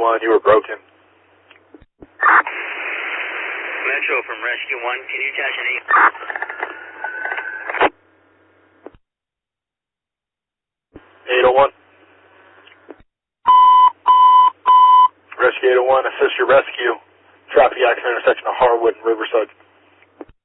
1, you were broken. Metro from Rescue 1, can you attach an 801. Rescue 801, assist your rescue. Traffic accident intersection of Harwood and Riverside.